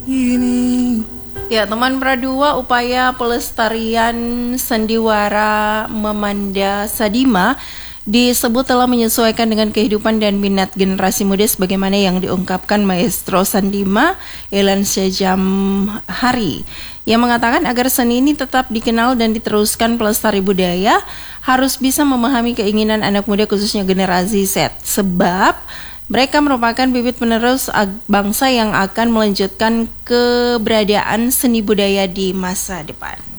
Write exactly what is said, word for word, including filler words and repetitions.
Ini. Ya, teman Pradua, upaya pelestarian sandiwara Memanda Sadima disebut telah menyesuaikan dengan kehidupan dan minat generasi muda sebagaimana yang diungkapkan Maestro Sandima Elan Sejamhari, yang mengatakan agar seni ini tetap dikenal dan diteruskan pelestari budaya harus bisa memahami keinginan anak muda khususnya generasi Z, sebab mereka merupakan bibit penerus bangsa yang akan melanjutkan keberadaan seni budaya di masa depan.